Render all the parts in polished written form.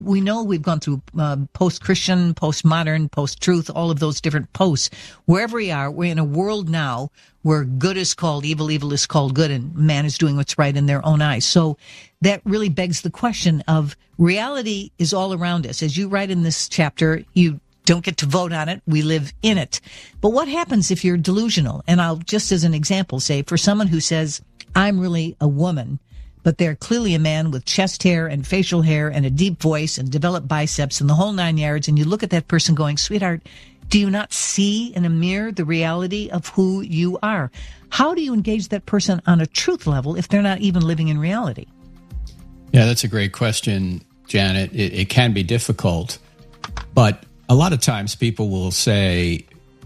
We know we've gone through post-Christian, post-modern, post-truth, all of those different posts. Wherever we are, we're in a world now where good is called evil, evil is called good, and man is doing what's right in their own eyes. So that really begs the question of reality is all around us. As you write in this chapter, you don't get to vote on it. We live in it. But what happens if you're delusional? And I'll just as an example say, for someone who says, I'm really a woman, but they're clearly a man with chest hair and facial hair and a deep voice and developed biceps and the whole 9 yards. And you look at that person going, sweetheart, do you not see in a mirror the reality of who you are? How do you engage that person on a truth level if they're not even living in reality? Yeah, that's a great question, Janet. It can be difficult, but a lot of times people will say,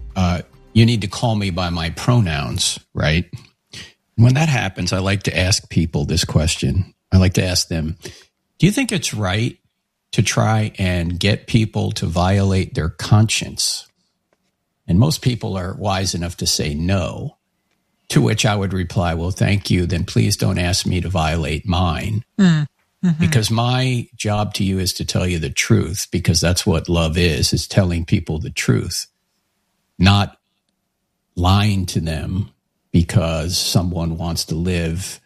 you need to call me by my pronouns, right? When that happens, I like to ask people this question. I like to ask them, do you think it's right to try and get people to violate their conscience? And most people are wise enough to say no, to which I would reply, well, thank you. Then please don't ask me to violate mine. Because my job to you is to tell you the truth, because that's what love is telling people the truth, not lying to them because someone wants to live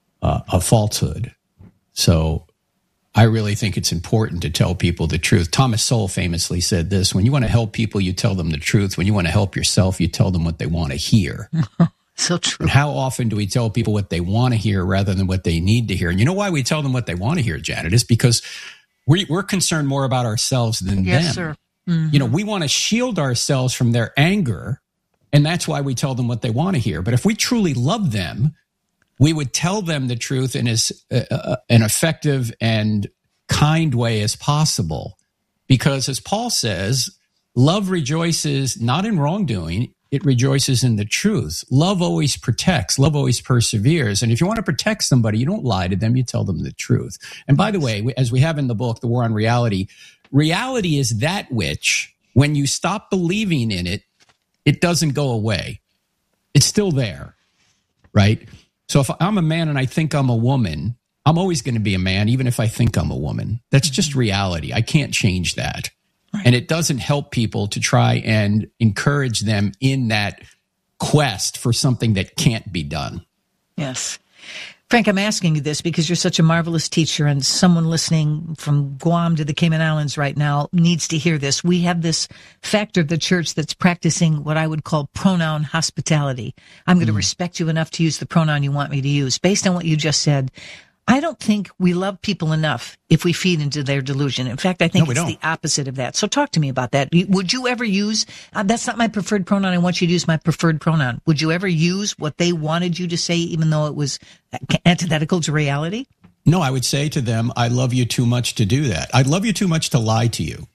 a falsehood. So I really think it's important to tell people the truth. Thomas Sowell famously said this: when you want to help people, you tell them the truth. When you want to help yourself, you tell them what they want to hear. So true. And how often do we tell people what they want to hear rather than what they need to hear? And you know why we tell them what they want to hear, Janet? Is because we're concerned more about ourselves than them. Yes, sir. Mm-hmm. You know, we want to shield ourselves from their anger, and that's why we tell them what they want to hear. But if we truly love them, we would tell them the truth in as an effective and kind way as possible. Because as Paul says, love rejoices not in wrongdoing, it rejoices in the truth. Love always protects. Love always perseveres. And if you want to protect somebody, you don't lie to them. You tell them the truth. And by the way, as we have in the book, The War on Reality, reality is that which, when you stop believing in it, it doesn't go away. It's still there, right? So if I'm a man and I think I'm a woman, I'm always going to be a man, even if I think I'm a woman. That's just reality. I can't change that. Right. And it doesn't help people to try and encourage them in that quest for something that can't be done. Yes. Frank, I'm asking you this because you're such a marvelous teacher, and someone listening from Guam to the Cayman Islands right now needs to hear this. We have this factor of the church that's practicing what I would call pronoun hospitality. I'm going to respect you enough to use the pronoun you want me to use. Based on what you just said, I don't think we love people enough if we feed into their delusion. In fact, I think it's the opposite of that. So talk to me about that. Would you ever use, that's not my preferred pronoun, I want you to use my preferred pronoun. Would you ever use what they wanted you to say, even though it was antithetical to reality? No, I would say to them, I love you too much to do that. I love you too much to lie to you.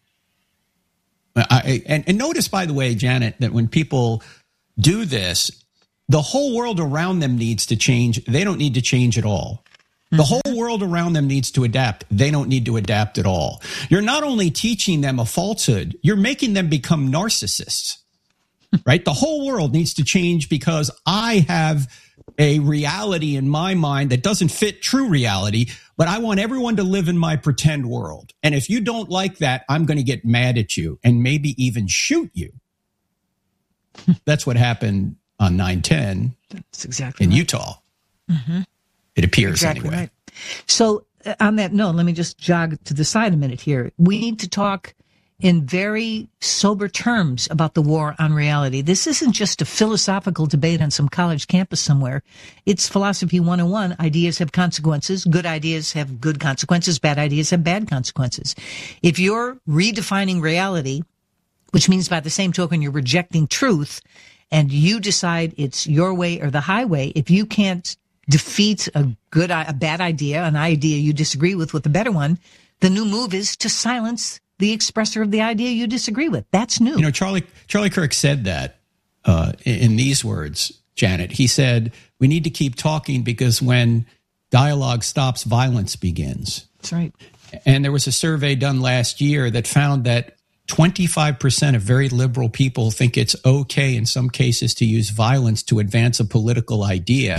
And notice, by the way, Janet, that when people do this, the whole world around them needs to change. They don't need to change at all. The whole world around them needs to adapt. They don't need to adapt at all. You're not only teaching them a falsehood, you're making them become narcissists, right? The whole world needs to change because I have a reality in my mind that doesn't fit true reality, but I want everyone to live in my pretend world. And if you don't like that, I'm going to get mad at you and maybe even shoot you. That's what happened on 9/10 That's exactly in right. Utah. Mm-hmm. It appears exactly anyway. Right. So on that note, let me just jog to the side a minute here. We need to talk in very sober terms about the war on reality. This isn't just a philosophical debate on some college campus somewhere. It's philosophy 101. Ideas have consequences. Good ideas have good consequences. Bad ideas have bad consequences. If you're redefining reality, which means by the same token you're rejecting truth, and you decide it's your way or the highway, if you can't defeat a bad idea, an idea you disagree with a better one, the new move is to silence the expressor of the idea you disagree with. That's new. You know, Charlie Kirk said that in these words, Janet. He said, we need to keep talking because when dialogue stops, violence begins. That's right. And there was a survey done last year that found that 25% of very liberal people think it's okay in some cases to use violence to advance a political idea,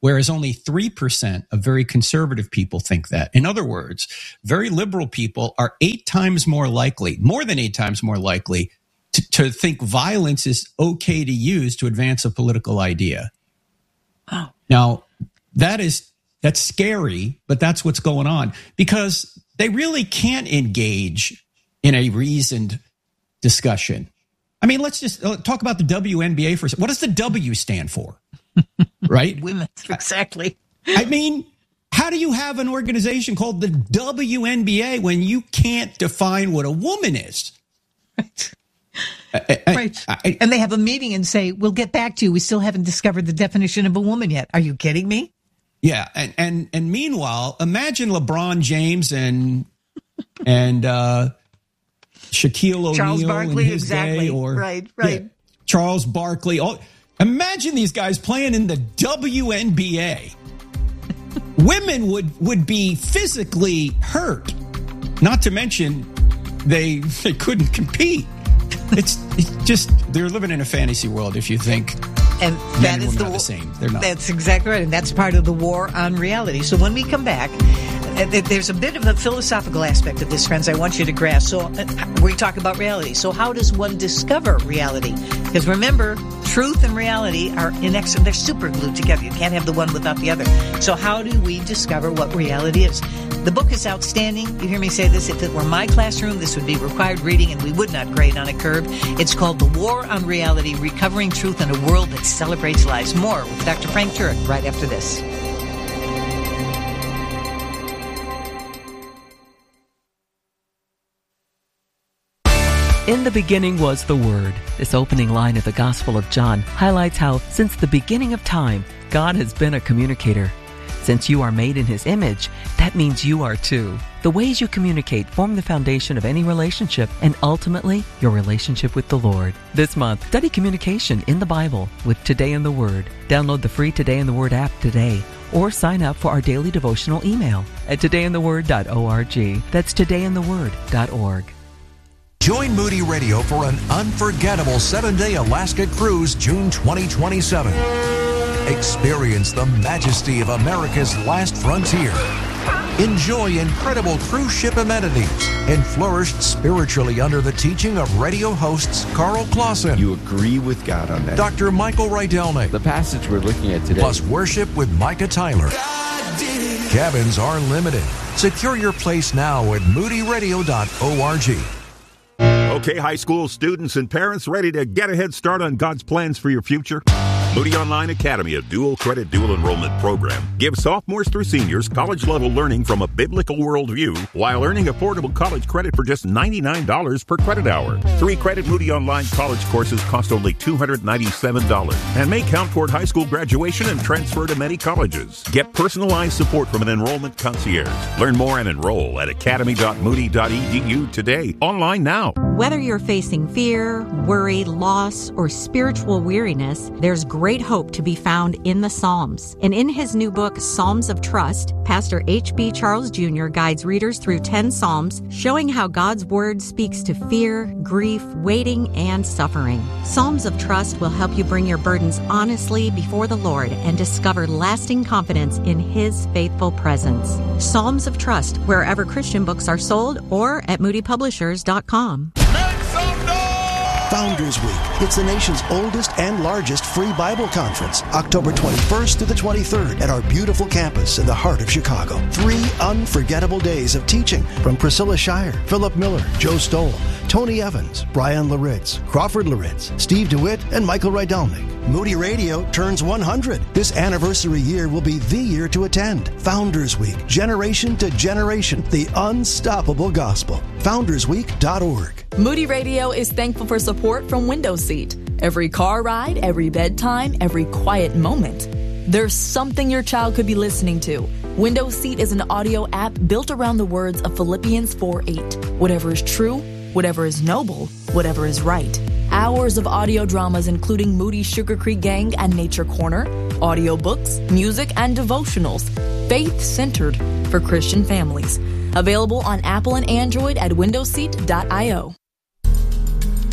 whereas only 3% of very conservative people think that. In other words, very liberal people are more than 8 times more likely to think violence is okay to use to advance a political idea. Oh. Now, that's scary, but that's what's going on, because they really can't engage in a reasoned discussion. I mean, let's just talk about the WNBA for a second. What does the W stand for? Right? Women, exactly. I mean, how do you have an organization called the WNBA when you can't define what a woman is? Right. And they have a meeting and say, we'll get back to you. We still haven't discovered the definition of a woman yet. Are you kidding me? Yeah. And meanwhile, imagine LeBron James and Shaquille O'Neal Charles Barkley, in his exactly. day, or right. Yeah, Charles Barkley. Imagine these guys playing in the WNBA. Women would be physically hurt. Not to mention they couldn't compete. It's just, they're living in a fantasy world if you think and that is the same. They're not. That's exactly right. And that's part of the war on reality. So when we come back, there's a bit of a philosophical aspect of this, friends, I want you to grasp. So we talk about reality. So how does one discover reality? Because remember, truth and reality are inexorable. They're super glued together. You can't have the one without the other. So how do we discover what reality is? The book is outstanding. You hear me say this. If it were my classroom, this would be required reading, and we would not grade on a curve. It's called The War on Reality, Recovering Truth in a World That Celebrates Lies. More with Dr. Frank Turek right after this. In the beginning was the Word. This opening line of the Gospel of John highlights how, since the beginning of time, God has been a communicator. Since you are made in His image, that means you are too. The ways you communicate form the foundation of any relationship and ultimately your relationship with the Lord. This month, study communication in the Bible with Today in the Word. Download the free Today in the Word app today or sign up for our daily devotional email at todayintheword.org. That's todayintheword.org. Join Moody Radio for an unforgettable 7-day Alaska cruise, June 2027. Experience the majesty of America's last frontier. Enjoy incredible cruise ship amenities and flourish spiritually under the teaching of radio hosts Carl Clausen. You agree with God on that. Dr. Michael Rydelnik. The passage we're looking at today. Plus worship with Micah Tyler. Cabins are limited. Secure your place now at moodyradio.org. Okay, high school students and parents ready to get a head start on God's plans for your future? Moody Online Academy, a dual credit, dual enrollment program, gives sophomores through seniors college-level learning from a biblical worldview while earning affordable college credit for just $99 per credit hour. 3-credit Moody Online college courses cost only $297 and may count toward high school graduation and transfer to many colleges. Get personalized support from an enrollment concierge. Learn more and enroll at academy.moody.edu today. Online now. Whether you're facing fear, worry, loss, or spiritual weariness, there's great hope to be found in the Psalms. And in his new book, Psalms of Trust, Pastor H.B. Charles Jr. guides readers through 10 Psalms, showing how God's Word speaks to fear, grief, waiting, and suffering. Psalms of Trust will help you bring your burdens honestly before the Lord and discover lasting confidence in His faithful presence. Psalms of Trust, wherever Christian books are sold or at moodypublishers.com. Founders Week. It's the nation's oldest and largest free Bible conference, October 21st to the 23rd at our beautiful campus in the heart of Chicago. 3 unforgettable days of teaching from Priscilla Shire, Philip Miller, Joe Stoll, Tony Evans, Brian Laritz, Crawford Laritz, Steve DeWitt, and Michael Rydelnik. Moody Radio turns 100. This anniversary year will be the year to attend. Founders Week, generation to generation, the unstoppable gospel. FoundersWeek.org. Moody Radio is thankful for support from Window Seat. Every car ride, every bedtime, every quiet moment. There's something your child could be listening to. Window Seat is an audio app built around the words of Philippians 4:8. Whatever is true, whatever is noble, whatever is right. Hours of audio dramas including Moody Sugar Creek Gang and Nature Corner, audiobooks, music, and devotionals, faith-centered for Christian families. Available on Apple and Android at windowseat.io.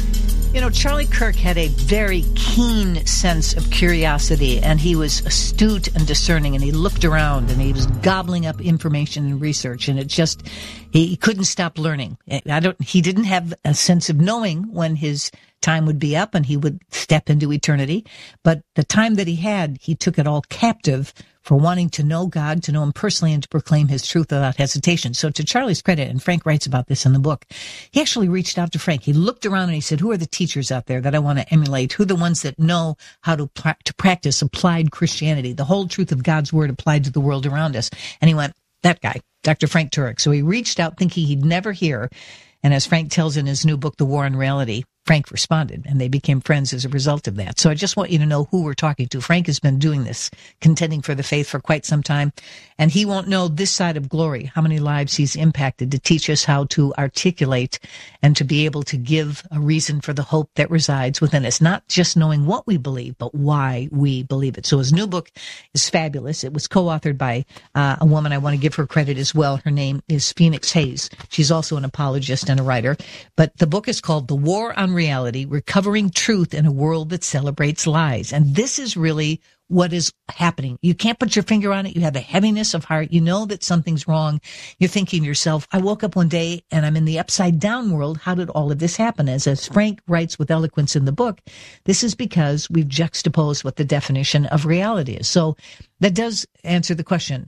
You know, Charlie Kirk had a very keen sense of curiosity, and he was astute and discerning, and he looked around and he was gobbling up information and research, and it just, he couldn't stop learning. He didn't have a sense of knowing when his time would be up and he would step into eternity, but the time that he had, he took it all captive for wanting to know God, to know him personally, and to proclaim his truth without hesitation. So to Charlie's credit, and Frank writes about this in the book, he actually reached out to Frank. He looked around and he said, who are the teachers out there that I want to emulate? Who are the ones that know how to practice applied Christianity, the whole truth of God's word applied to the world around us? And he went, that guy, Dr. Frank Turek. So he reached out thinking he'd never hear. And as Frank tells in his new book, The War on Reality, Frank responded, and they became friends as a result of that. So I just want you to know who we're talking to. Frank has been doing this, contending for the faith for quite some time, and he won't know this side of glory, how many lives he's impacted to teach us how to articulate and to be able to give a reason for the hope that resides within us, not just knowing what we believe, but why we believe it. So his new book is fabulous. It was co-authored by a woman. I want to give her credit as well. Her name is Phoenix Hayes. She's also an apologist and a writer, but the book is called The War on Reality, Recovering Truth in a World That Celebrates Lies. And this is really what is happening. You can't put your finger on it. You have a heaviness of heart. You know that something's wrong. You're thinking to yourself, I woke up one day and I'm in the upside down world. How did all of this happen? As Frank writes with eloquence in the book, this is because we've juxtaposed what the definition of reality is. So that does answer the question.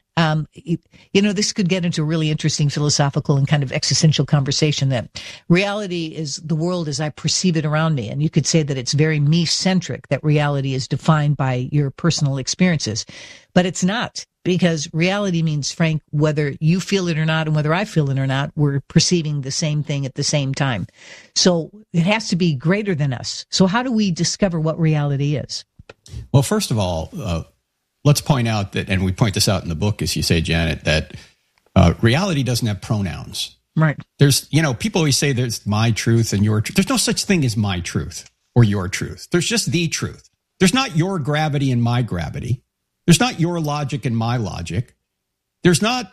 You know, this could get into a really interesting philosophical and kind of existential conversation that reality is the world as I perceive it around me. And you could say that it's very me-centric, that reality is defined by your personal experiences. But it's not, because reality means, Frank, whether you feel it or not and whether I feel it or not, we're perceiving the same thing at the same time. So it has to be greater than us. So how do we discover what reality is? Well, first of all, let's point out that, and we point this out in the book, as you say, Janet, that reality doesn't have pronouns. Right. There's, you know, people always say there's my truth and your truth. There's no such thing as my truth or your truth. There's just the truth. There's not your gravity and my gravity. There's not your logic and my logic. There's not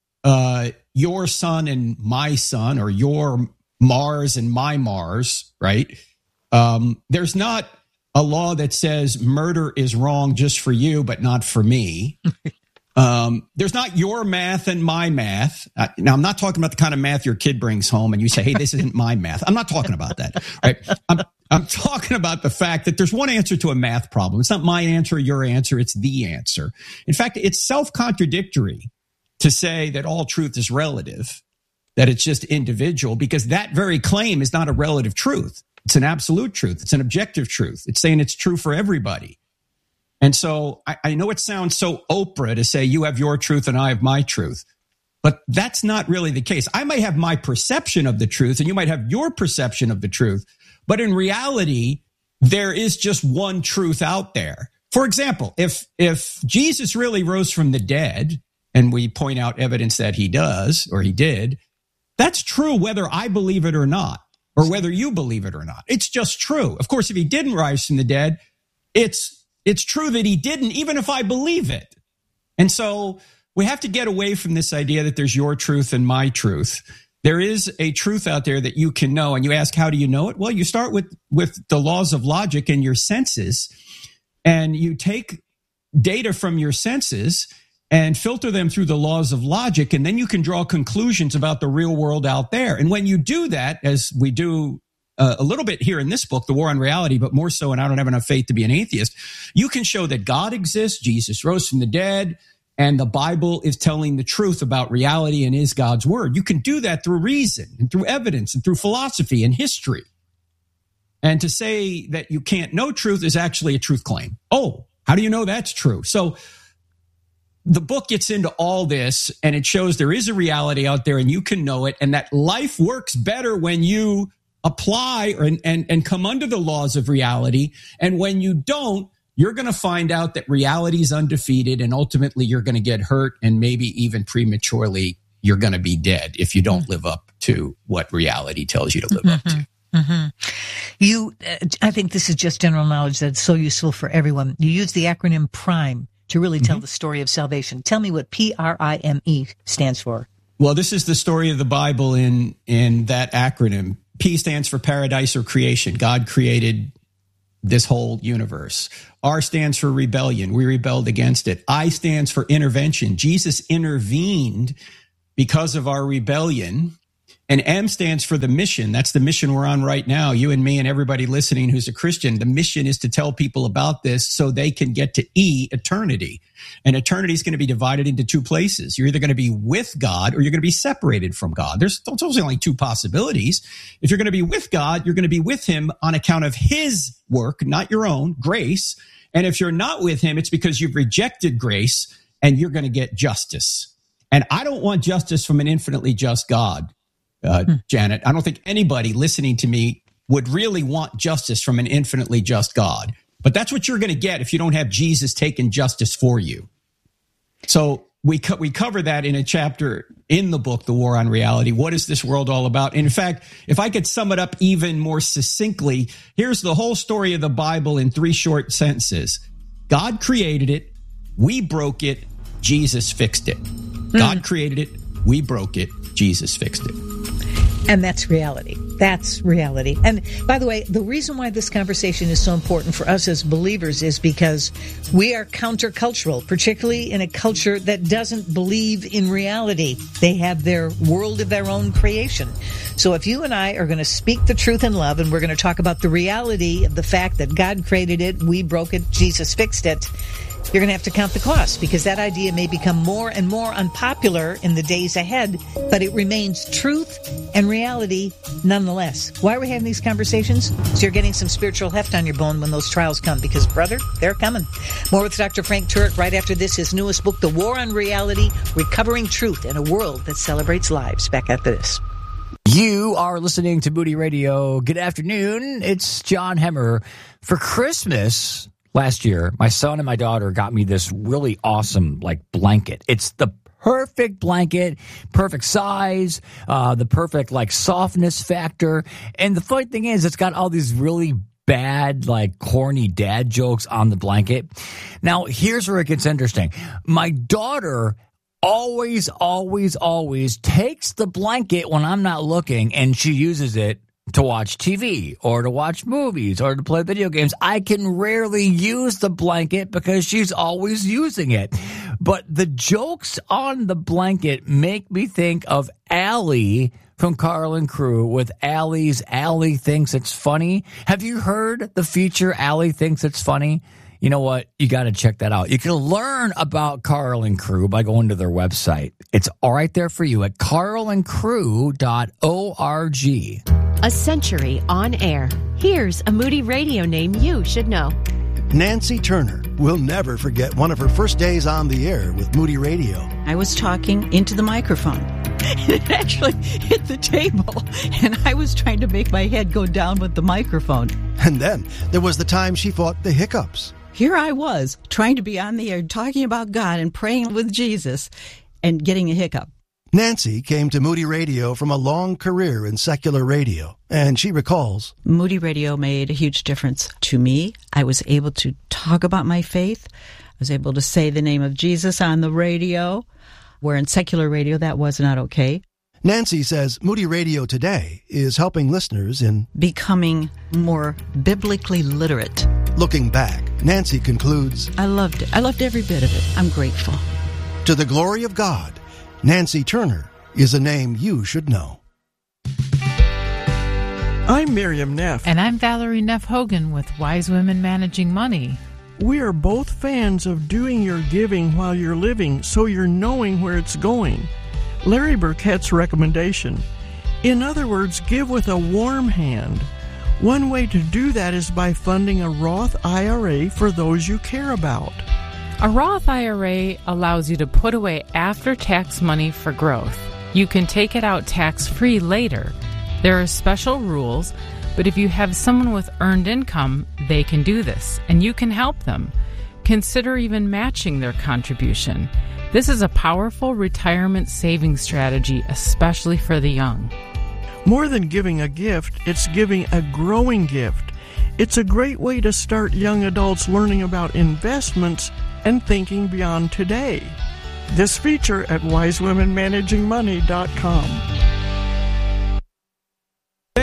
your sun and my sun, or your Mars and my Mars, right? There's not a law that says murder is wrong just for you, but not for me. There's not your math and my math. Now, I'm not talking about the kind of math your kid brings home and you say, hey, this isn't my math. I'm not talking about that. Right? I'm talking about the fact that there's one answer to a math problem. It's not my answer or your answer. It's the answer. In fact, it's self-contradictory to say that all truth is relative, that it's just individual, because that very claim is not a relative truth. It's an absolute truth. It's an objective truth. It's saying it's true for everybody. And so I know it sounds so Oprah to say you have your truth and I have my truth, but that's not really the case. I might have my perception of the truth and you might have your perception of the truth, but in reality, there is just one truth out there. For example, if Jesus really rose from the dead, and we point out evidence that he does, or he did, that's true whether I believe it or not, or whether you believe it or not. It's just true. Of course, if he didn't rise from the dead, it's true that he didn't, even if I believe it. And so we have to get away from this idea that there's your truth and my truth. There is a truth out there that you can know. And you ask, how do you know it? Well, you start with the laws of logic and your senses, and you take data from your senses and filter them through the laws of logic, and then you can draw conclusions about the real world out there. And when you do that, as we do a little bit here in this book, The War on Reality, but more so, and I don't have enough faith to be an atheist, you can show that God exists, Jesus rose from the dead, and the Bible is telling the truth about reality and is God's word. You can do that through reason and through evidence and through philosophy and history. And to say that you can't know truth is actually a truth claim. Oh, how do you know that's true? So the book gets into all this, and it shows there is a reality out there and you can know it, and that life works better when you apply and come under the laws of reality. And when you don't, you're going to find out that reality is undefeated, and ultimately you're going to get hurt, and maybe even prematurely you're going to be dead if you don't live up to what reality tells you to live up to. Mm-hmm. I think this is just general knowledge that's so useful for everyone. You use the acronym PRIME to really tell the story of salvation. Tell me what PRIME stands for. Well, this is the story of the Bible in that acronym. P stands for paradise or creation. God created this whole universe. R stands for rebellion. We rebelled against it. I stands for intervention. Jesus intervened because of our rebellion. And M stands for the mission. That's the mission we're on right now. You and me and everybody listening who's a Christian. The mission is to tell people about this so they can get to E, eternity. And eternity is going to be divided into two places. You're either going to be with God or you're going to be separated from God. There's only two possibilities. If you're going to be with God, you're going to be with him on account of his work, not your own, grace. And if you're not with him, it's because you've rejected grace and you're going to get justice. And I don't want justice from an infinitely just God. Janet, I don't think anybody listening to me would really want justice from an infinitely just God. But that's what you're going to get if you don't have Jesus taking justice for you. So we cover that in a chapter in the book, The War on Reality. What is this world all about? And in fact, if I could sum it up even more succinctly, here's the whole story of the Bible in 3 short sentences. God created it. We broke it. Jesus fixed it. God created it. We broke it. Jesus fixed it. And that's reality. That's reality. And by the way, the reason why this conversation is so important for us as believers is because we are countercultural, particularly in a culture that doesn't believe in reality. They have their world of their own creation. So if you and I are going to speak the truth in love, and we're going to talk about the reality of the fact that God created it, we broke it, Jesus fixed it, you're going to have to count the cost, because that idea may become more and more unpopular in the days ahead, but it remains truth and reality nonetheless. Why are we having these conversations? So you're getting some spiritual heft on your bone when those trials come, because, brother, they're coming. More with Dr. Frank Turek right after this, his newest book, The War on Reality, Recovering Truth in a World that Celebrates Lives. Back after this. You are listening to Moody Radio. Good afternoon. It's John Hemmer. For Christmas last year, my son and my daughter got me this really awesome, blanket. It's the perfect blanket, perfect size, the perfect, softness factor. And the funny thing is, it's got all these really bad, corny dad jokes on the blanket. Now, here's where it gets interesting. My daughter always takes the blanket when I'm not looking, and she uses it to watch TV or to watch movies or to play video games. I can rarely use the blanket because she's always using it. But the jokes on the blanket make me think of Allie from Carl and Crew with Allie's Allie Thinks It's Funny. Have you heard the feature Allie Thinks It's Funny? You know what? You got to check that out. You can learn about Carl and Crew by going to their website. It's all right there for you at carlandcrew.org. A century on air. Here's a Moody Radio name you should know. Nancy Turner will never forget one of her first days on the air with Moody Radio. I was talking into the microphone. It actually hit the table, and I was trying to make my head go down with the microphone. And then there was the time she fought the hiccups. Here I was, trying to be on the air, talking about God and praying with Jesus, and getting a hiccup. Nancy came to Moody Radio from a long career in secular radio, and she recalls, Moody Radio made a huge difference to me. I was able to talk about my faith. I was able to say the name of Jesus on the radio, where in secular radio that was not okay. Nancy says Moody Radio today is helping listeners in becoming more biblically literate. Looking back, Nancy concludes, I loved it. I loved every bit of it. I'm grateful. To the glory of God, Nancy Turner is a name you should know. I'm Miriam Neff. And I'm Valerie Neff Hogan with Wise Women Managing Money. We are both fans of doing your giving while you're living, so you're knowing where it's going. Larry Burkett's recommendation. In other words, give with a warm hand. One way to do that is by funding a Roth IRA for those you care about. A Roth IRA allows you to put away after-tax money for growth. You can take it out tax-free later. There are special rules, but if you have someone with earned income, they can do this, and you can help them. Consider even matching their contribution. This is a powerful retirement savings strategy, especially for the young. More than giving a gift, it's giving a growing gift. It's a great way to start young adults learning about investments and thinking beyond today. This feature at wisewomenmanagingmoney.com. Hey,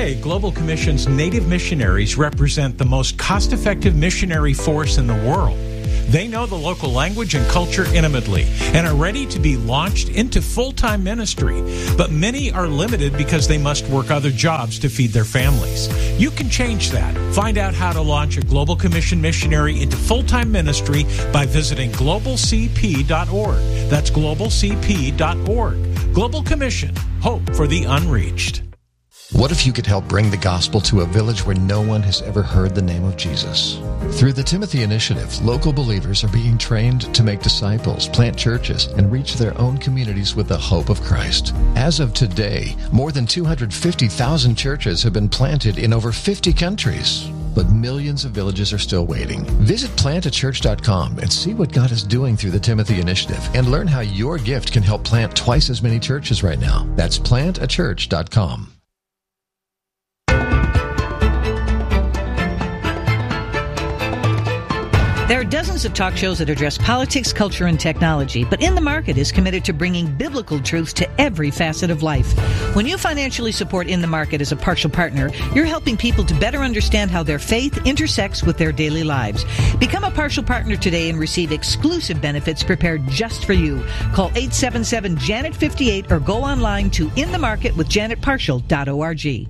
Today, Global Commission's Native missionaries represent the most cost-effective missionary force in the world. They know the local language and culture intimately and are ready to be launched into full-time ministry. But many are limited because they must work other jobs to feed their families. You can change that. Find out how to launch a Global Commission missionary into full-time ministry by visiting globalcp.org. That's globalcp.org. Global Commission, hope for the unreached. What if you could help bring the gospel to a village where no one has ever heard the name of Jesus? Through the Timothy Initiative, local believers are being trained to make disciples, plant churches, and reach their own communities with the hope of Christ. As of today, more than 250,000 churches have been planted in over 50 countries. But millions of villages are still waiting. Visit plantachurch.com and see what God is doing through the Timothy Initiative and learn how your gift can help plant twice as many churches right now. That's plantachurch.com. There are dozens of talk shows that address politics, culture, and technology, but In the Market is committed to bringing biblical truth to every facet of life. When you financially support In the Market as a partial partner, you're helping people to better understand how their faith intersects with their daily lives. Become a partial partner today and receive exclusive benefits prepared just for you. Call 877-JANET-58 or go online to inthemarketwithjanetpartial.org.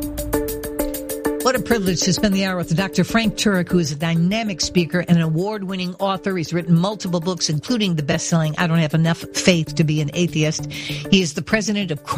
What a privilege to spend the hour with Dr. Frank Turek, who is a dynamic speaker and an award-winning author. He's written multiple books, including the best-selling I Don't Have Enough Faith to Be an Atheist. He is the president of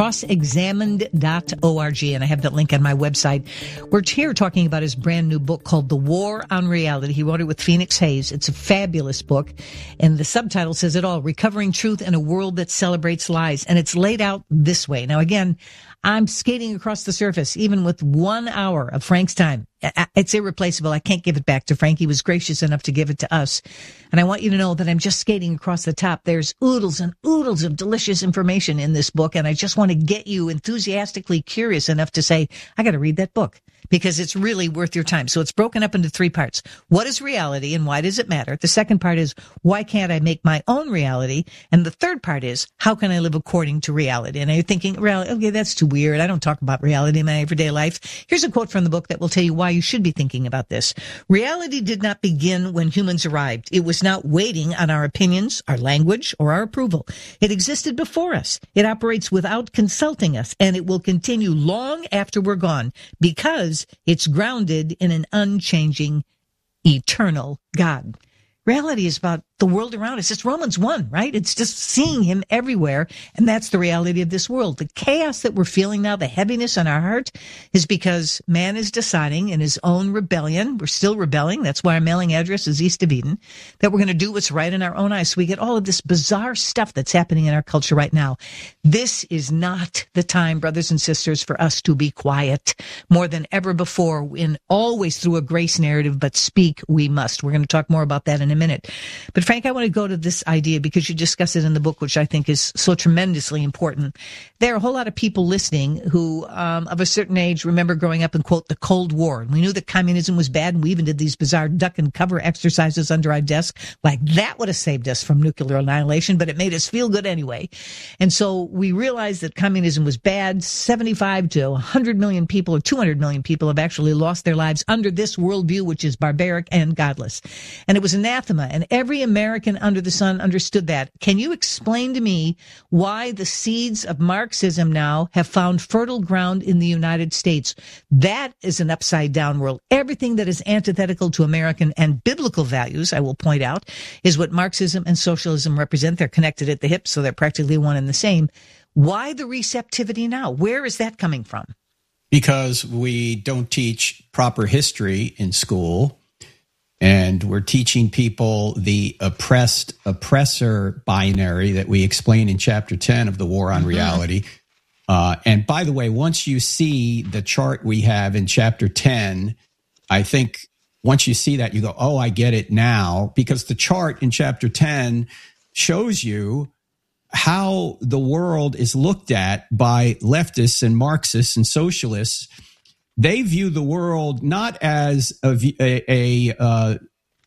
crossexamined.org, and I have that link on my website. We're here talking about his brand new book called The War on Reality. He wrote it with Phoenix Hayes. It's a fabulous book, and the subtitle says it all, Recovering Truth in a World That Celebrates Lies. And it's laid out this way. Now, again, I'm skating across the surface, even with 1 hour of Frank's time. It's irreplaceable. I can't give it back to Frank. He was gracious enough to give it to us. And I want you to know that I'm just skating across the top. There's oodles and oodles of delicious information in this book. And I just want to get you enthusiastically curious enough to say, I got to read that book because it's really worth your time. So it's broken up into 3 parts. What is reality and why does it matter? The second part is, why can't I make my own reality? And the third part is, how can I live according to reality? And you're thinking, reality, okay, that's too weird. I don't talk about reality in my everyday life. Here's a quote from the book that will tell you why you should be thinking about this. Reality did not begin when humans arrived. It was not waiting on our opinions, our language, or our approval. It existed before us. It operates without consulting us, and it will continue long after we're gone because it's grounded in an unchanging, eternal God. Reality is about the world around us. It's Romans 1, right? It's just seeing him everywhere. And that's the reality of this world. The chaos that we're feeling now, the heaviness on our heart, is because man is deciding in his own rebellion. We're still rebelling. That's why our mailing address is East of Eden, that we're going to do what's right in our own eyes. So we get all of this bizarre stuff that's happening in our culture right now. This is not the time, brothers and sisters, for us to be quiet more than ever before, in always through a grace narrative, but speak we must. We're going to talk more about that in a minute. But Frank, I want to go to this idea because you discuss it in the book, which I think is so tremendously important. There are a whole lot of people listening who, of a certain age, remember growing up in, quote, the Cold War. And we knew that communism was bad, and we even did these bizarre duck and cover exercises under our desk. Like, that would have saved us from nuclear annihilation, but it made us feel good anyway. And so we realized that communism was bad. 75 to 100 million people or 200 million people have actually lost their lives under this worldview, which is barbaric and godless. And it was anathema, and every American under the sun understood that. Can you explain to me why the seeds of Marxism now have found fertile ground in the United States? That is an upside down world. Everything that is antithetical to American and biblical values, I will point out, is what Marxism and socialism represent. They're connected at the hip, so they're practically one and the same. Why the receptivity now? Where is that coming from? Because we don't teach proper history in school. And we're teaching people the oppressor binary that we explain in chapter 10 of The War on Reality. And by the way, once you see the chart we have in chapter 10, I think once you see that, you go, oh, I get it now. Because the chart in chapter 10 shows you how the world is looked at by leftists and Marxists and socialists. They view the world not as a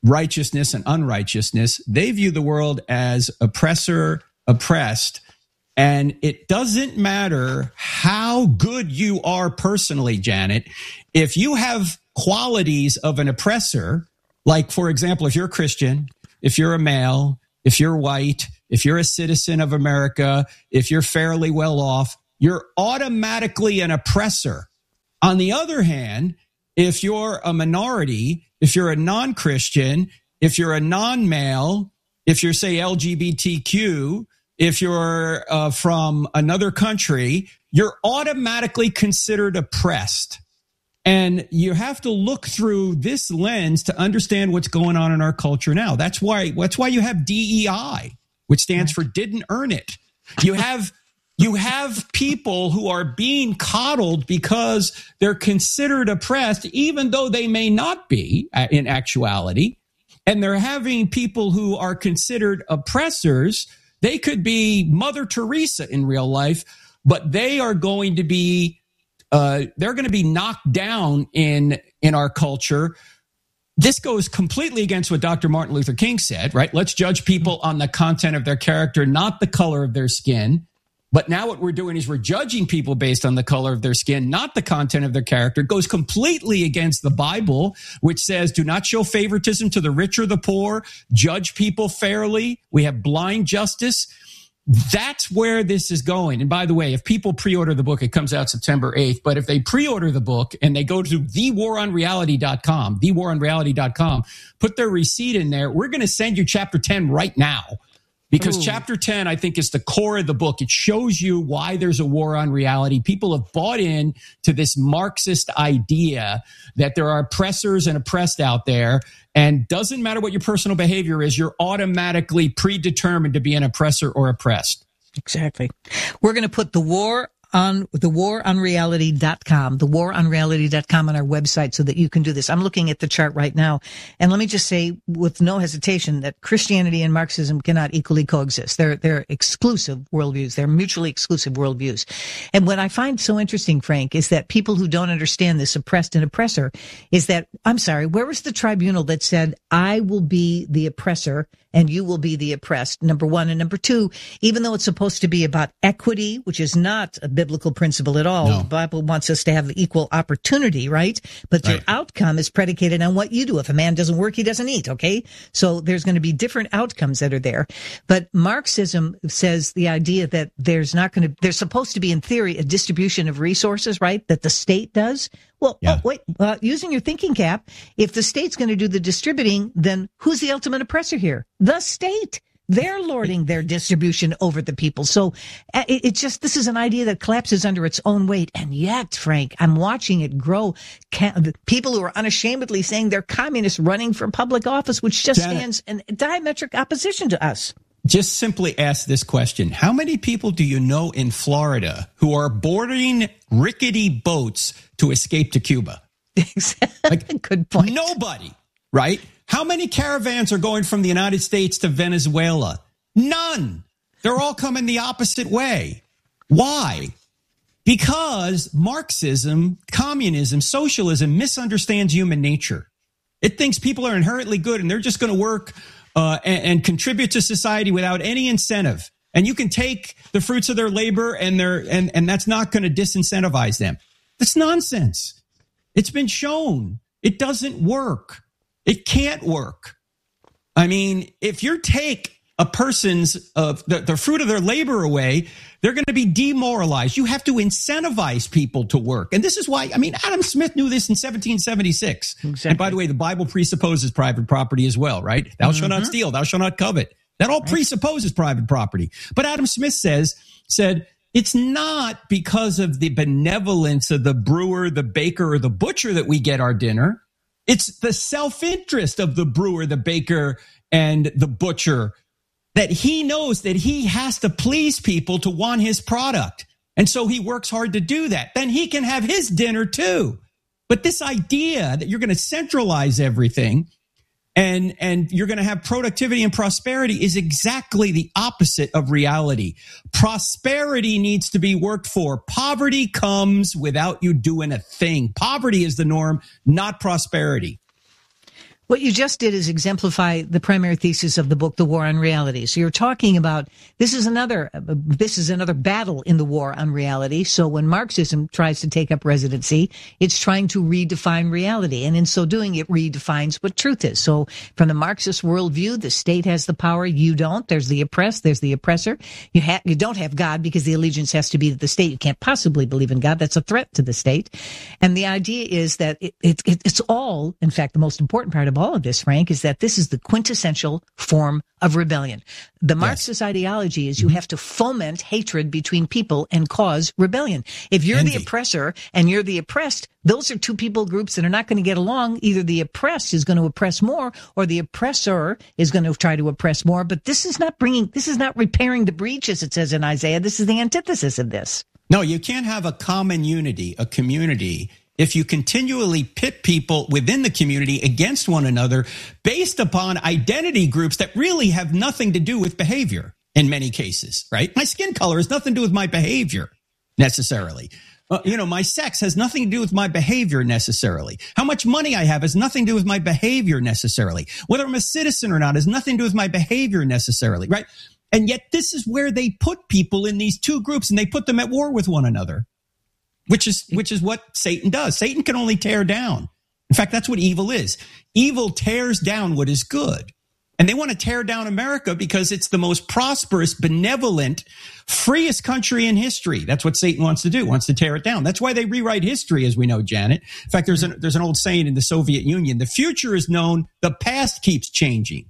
righteousness and unrighteousness. They view the world as oppressor, oppressed, And it doesn't matter how good you are personally, Janet. If you have qualities of an oppressor, like, for example, if you're a Christian, if you're a male, if you're white, if you're a citizen of America, if you're fairly well off, you're automatically an oppressor. On the other hand, if you're a minority, if you're a non-Christian, if you're a non-male, if you're, say, LGBTQ, if you're from another country, you're automatically considered oppressed. And you have to look through this lens to understand what's going on in our culture now. That's why you have DEI, which stands for didn't earn it. You have people who are being coddled because they're considered oppressed, even though they may not be in actuality. And they're having people who are considered oppressors. They could be Mother Teresa in real life, but they are going to be they're going to be knocked down in our culture. This goes completely against what Dr. Martin Luther King said, right? Let's judge people on the content of their character, not the color of their skin. But now what we're doing is we're judging people based on the color of their skin, not the content of their character. It goes completely against the Bible, which says, do not show favoritism to the rich or the poor, judge people fairly. We have blind justice. That's where this is going. And by the way, if people pre-order the book, it comes out September 8th. But if they pre-order the book and they go to thewaronreality.com, put their receipt in there, we're going to send you chapter 10 right now. Because chapter 10, I think, is the core of the book. It shows you why there's a war on reality. People have bought in to this Marxist idea that there are oppressors and oppressed out there. And doesn't matter what your personal behavior is, you're automatically predetermined to be an oppressor or oppressed. Exactly. We're going to put thewaronreality.com on our website so that you can do this. I'm looking at the chart right now. And let me just say with no hesitation that Christianity and Marxism cannot equally coexist. They're exclusive worldviews. They're mutually exclusive worldviews. And what I find so interesting, Frank, is that people who don't understand this oppressed and oppressor is that, I'm sorry, where was the tribunal that said, I will be the oppressor and you will be the oppressed, number one. And number two, even though it's supposed to be about equity, which is not a biblical principle at all, the Bible wants us to have equal opportunity, right? But your outcome is predicated on what you do. If a man doesn't work, he doesn't eat, okay? So there's going to be different outcomes that are there. But Marxism says the idea that there's supposed to be, in theory, a distribution of resources, right? That the state does. Well, using your thinking cap, if the state's going to do the distributing, then who's the ultimate oppressor here? The state. They're lording their distribution over the people. So this is an idea that collapses under its own weight. And yet, Frank, I'm watching it grow. People who are unashamedly saying they're communists running for public office, which just stands in diametric opposition to us. Just simply ask this question. How many people do you know in Florida who are boarding rickety boats to escape to Cuba? Exactly. Good point. Nobody, right? How many caravans are going from the United States to Venezuela? None. They're all coming the opposite way. Why? Because Marxism, communism, socialism misunderstands human nature. It thinks people are inherently good and they're just going to work and contribute to society without any incentive. And you can take the fruits of their labor and that's not going to disincentivize them. That's nonsense. It's been shown. It doesn't work. It can't work. I mean, if you take a person's the fruit of their labor away, they're going to be demoralized. You have to incentivize people to work. And this is why, Adam Smith knew this in 1776. Exactly. And by the way, the Bible presupposes private property as well, right? Thou shalt not steal, thou shalt not covet. That all presupposes private property. But Adam Smith said, it's not because of the benevolence of the brewer, the baker, or the butcher that we get our dinner. It's the self-interest of the brewer, the baker, and the butcher, that he knows that he has to please people to want his product. And so he works hard to do that. Then he can have his dinner too. But this idea that you're going to centralize everything and you're going to have productivity and prosperity is exactly the opposite of reality. Prosperity needs to be worked for. Poverty comes without you doing a thing. Poverty is the norm, not prosperity. What you just did is exemplify the primary thesis of the book, The War on Reality. So you're talking about this is another battle in the war on reality. So when Marxism tries to take up residency, it's trying to redefine reality. And in so doing, it redefines what truth is. So from the Marxist worldview, the state has the power. You don't. There's the oppressed. There's the oppressor. You don't have God because the allegiance has to be to the state. You can't possibly believe in God. That's a threat to the state. And the idea is that it's all, in fact, the most important part of all of this, Frank, is that this is the quintessential form of rebellion. The Marxist ideology is you have to foment hatred between people and cause rebellion. If you're the oppressor and you're the oppressed, those are two people groups that are not going to get along. Either the oppressed is going to oppress more or the oppressor is going to try to oppress more. But this is not repairing the breach, as it says in Isaiah. This is the antithesis of this. No, you can't have a common unity, a community, if you continually pit people within the community against one another based upon identity groups that really have nothing to do with behavior in many cases, right? My skin color has nothing to do with my behavior necessarily. My sex has nothing to do with my behavior necessarily. How much money I have has nothing to do with my behavior necessarily. Whether I'm a citizen or not has nothing to do with my behavior necessarily, right? And yet this is where they put people in these two groups, and they put them at war with one another. Which is what Satan does. Satan can only tear down. In fact, that's what evil is. Evil tears down what is good. And they want to tear down America because it's the most prosperous, benevolent, freest country in history. That's what Satan wants to do, wants to tear it down. That's why they rewrite history, as we know, Janet. In fact, there's an old saying in the Soviet Union, the future is known, the past keeps changing.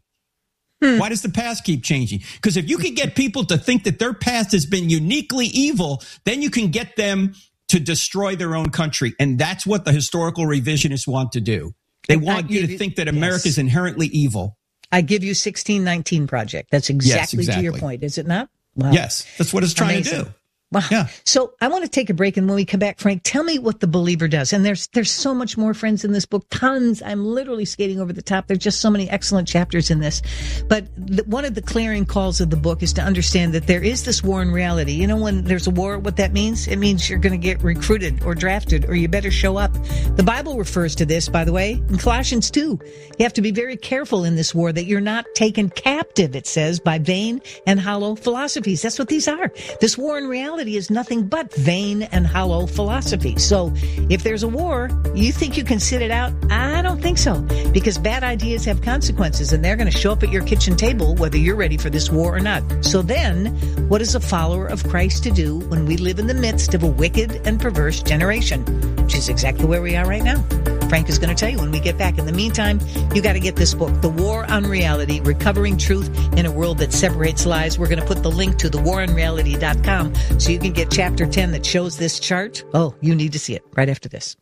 Why does the past keep changing? Because if you can get people to think that their past has been uniquely evil, then you can get them to destroy their own country. And that's what the historical revisionists want to do. They want you to think that America is inherently evil. I give you 1619 Project. That's exactly to your point, is it not? Wow. Yes, that's what it's trying to do. Wow. Yeah. So I want to take a break, and when we come back, Frank, tell me what the believer does. And there's so much more, friends, in this book. Tons. I'm literally skating over the top. There's just so many excellent chapters in this. But one of the clarion calls of the book is to understand that there is this war in reality. You know, when there's a war, what that means? It means you're going to get recruited or drafted, or you better show up. The Bible refers to this, by the way, in Colossians 2. You have to be very careful in this war that you're not taken captive, it says, by vain and hollow philosophies. That's what these are. This war in reality is nothing but vain and hollow philosophy. So if there's a war, you think you can sit it out? I don't think so, because bad ideas have consequences, and they're going to show up at your kitchen table whether you're ready for this war or not. So then, what is a follower of Christ to do when we live in the midst of a wicked and perverse generation, which is exactly where we are right now? Frank is going to tell you when we get back. In the meantime, you got to get this book, The War on Reality, Recovering Truth in a World That Separates Lies. We're going to put the link to thewaronreality.com so you can get chapter 10 that shows this chart. Oh, you need to see it right after this.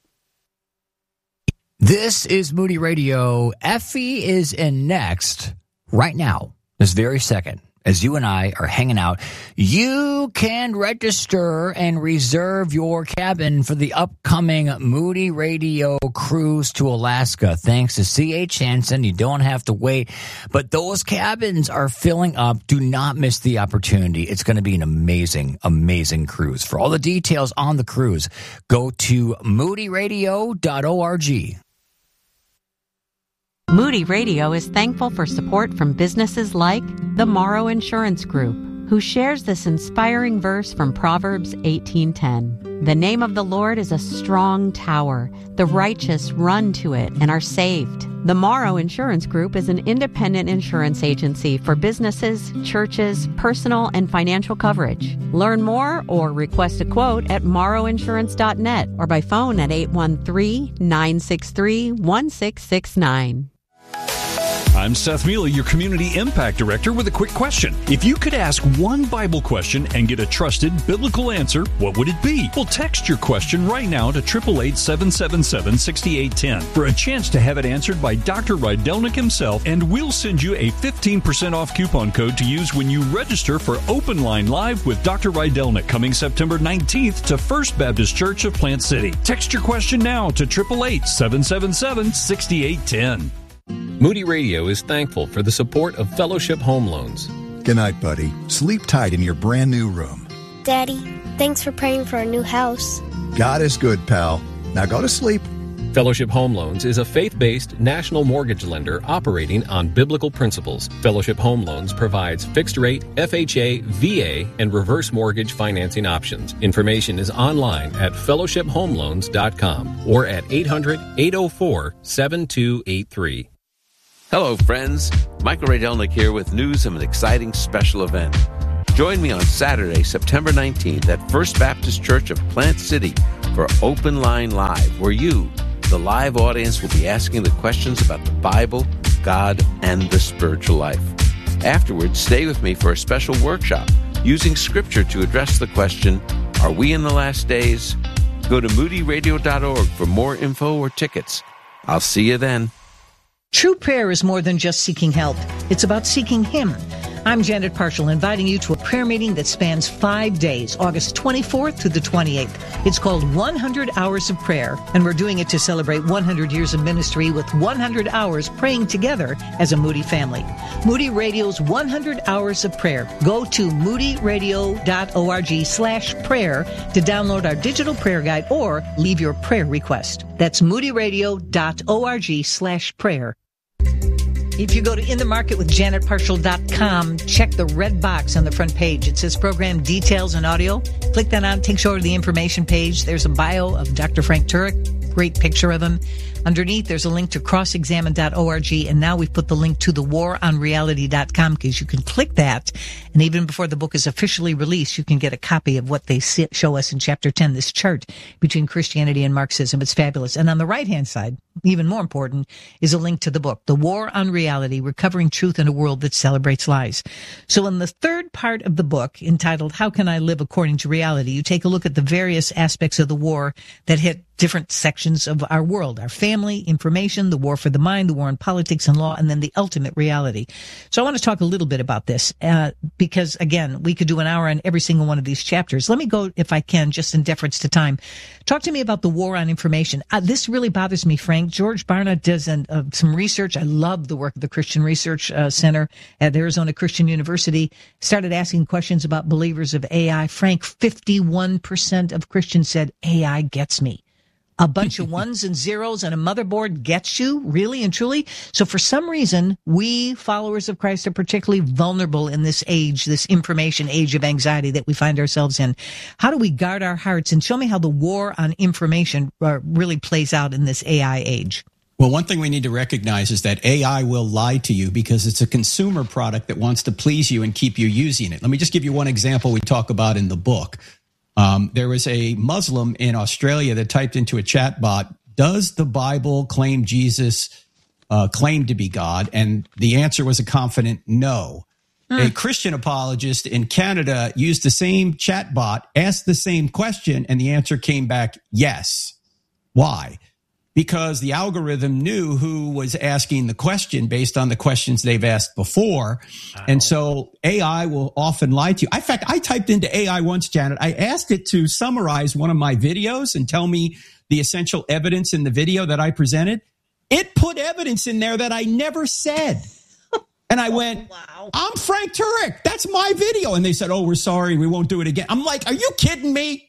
This is Moody Radio. Effie is in next right now, this very second. As you and I are hanging out, you can register and reserve your cabin for the upcoming Moody Radio cruise to Alaska. Thanks to C.H. Hansen, you don't have to wait. But those cabins are filling up. Do not miss the opportunity. It's going to be an amazing, amazing cruise. For all the details on the cruise, go to moodyradio.org. Moody Radio is thankful for support from businesses like the Morrow Insurance Group, who shares this inspiring verse from Proverbs 18:10. The name of the Lord is a strong tower. The righteous run to it and are saved. The Morrow Insurance Group is an independent insurance agency for businesses, churches, personal and financial coverage. Learn more or request a quote at morrowinsurance.net or by phone at 813-963-1669. I'm Seth Mealy, your Community Impact Director, with a quick question. If you could ask one Bible question and get a trusted biblical answer, what would it be? Well, text your question right now to 888-777-6810 for a chance to have it answered by Dr. Rydelnik himself, and we'll send you a 15% off coupon code to use when you register for Open Line Live with Dr. Rydelnik coming September 19th to First Baptist Church of Plant City. Text your question now to 888-777-6810. Moody Radio is thankful for the support of Fellowship Home Loans. Good night, buddy. Sleep tight in your brand new room. Daddy, thanks for praying for our new house. God is good, pal. Now go to sleep. Fellowship Home Loans is a faith-based national mortgage lender operating on biblical principles. Fellowship Home Loans provides fixed-rate, FHA, VA, and reverse mortgage financing options. Information is online at fellowshiphomeloans.com or at 800-804-7283. Hello, friends. Michael Rydelnik here with news of an exciting special event. Join me on Saturday, September 19th at First Baptist Church of Plant City for Open Line Live, where you, the live audience, will be asking the questions about the Bible, God, and the spiritual life. Afterwards, stay with me for a special workshop using Scripture to address the question, are we in the last days? Go to moodyradio.org for more info or tickets. I'll see you then. True prayer is more than just seeking help. It's about seeking Him. I'm Janet Parshall, inviting you to a prayer meeting that spans 5 days, August 24th through the 28th. It's called 100 Hours of Prayer, and we're doing it to celebrate 100 years of ministry with 100 hours praying together as a Moody family. Moody Radio's 100 Hours of Prayer. Go to moodyradio.org/prayer to download our digital prayer guide or leave your prayer request. That's moodyradio.org/prayer. If you go to inthemarketwithjanetparshall.com, check the red box on the front page. It says Program Details and Audio. Click that on, takes you over to the information page. There's a bio of Dr. Frank Turek. Great picture of him. Underneath, there's a link to crossexamine.org, and now we've put the link to thewaronreality.com because you can click that, and even before the book is officially released, you can get a copy of what they show us in Chapter 10, this chart between Christianity and Marxism. It's fabulous. And on the right-hand side, even more important, is a link to the book, The War on Reality, Recovering Truth in a World That Celebrates Lies. So in the third part of the book, entitled How Can I Live According to Reality, you take a look at the various aspects of the war that hit different sections of our world, our family, information, the war for the mind, the war on politics and law, and then the ultimate reality. So I want to talk a little bit about this because, again, we could do an hour on every single one of these chapters. Let me go, if I can, just in deference to time. Talk to me about the war on information. This really bothers me, Frank. George Barna does some research. I love the work of the Christian Research Center at Arizona Christian University. Started asking questions about believers of AI. Frank, 51% of Christians said AI gets me. A bunch of ones and zeros and a motherboard gets you, really and truly. So for some reason, we followers of Christ are particularly vulnerable in this age, this information age of anxiety that we find ourselves in. How do we guard our hearts? And show me how the war on information really plays out in this AI age. Well, one thing we need to recognize is that AI will lie to you because it's a consumer product that wants to please you and keep you using it. Let me just give you one example we talk about in the book. There was a Muslim in Australia that typed into a chatbot, does the Bible claim Jesus claimed to be God? And the answer was a confident no. A Christian apologist in Canada used the same chatbot, asked the same question, and the answer came back yes. Why? Because the algorithm knew who was asking the question based on the questions they've asked before. Wow. And so AI will often lie to you. In fact, I typed into AI once, Janet. I asked it to summarize one of my videos and tell me the essential evidence in the video that I presented. It put evidence in there that I never said. And I went, wow. I'm Frank Turek. That's my video. And they said, oh, we're sorry. We won't do it again. I'm like, are you kidding me?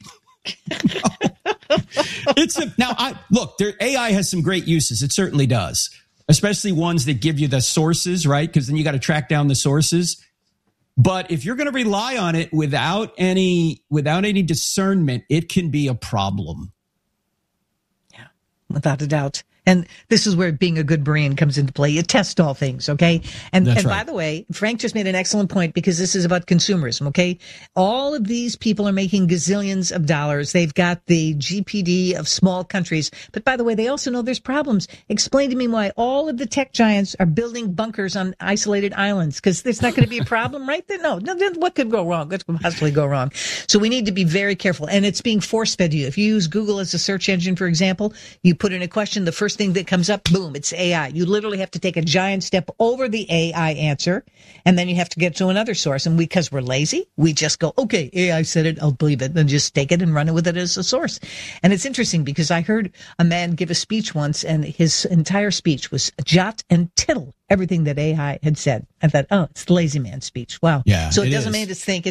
AI has some great uses. It certainly does, especially ones that give you the sources, right? Because then you got to track down the sources. But if you're going to rely on it without any discernment, it can be a problem. Yeah, without a doubt. And this is where being a good Berean comes into play. You test all things, okay? And by the way, Frank just made an excellent point because this is about consumerism, okay? All of these people are making gazillions of dollars. They've got the GDP of small countries. But by the way, they also know there's problems. Explain to me why all of the tech giants are building bunkers on isolated islands, because there's not going to be a problem, right? No, what could go wrong? What could possibly go wrong? So we need to be very careful. And it's being force-fed to you. If you use Google as a search engine, for example, you put in a question, the first thing that comes up, boom, it's AI. You literally have to take a giant step over the AI answer, and then you have to get to another source. And because we're lazy, we just go, okay, AI said it, I'll believe it, and just take it and run with it as a source. And it's interesting because I heard a man give a speech once, and his entire speech was jot and tittle everything that AI had said. I thought, oh, it's the lazy man speech. Wow. Yeah, so it it doesn't is. make us think.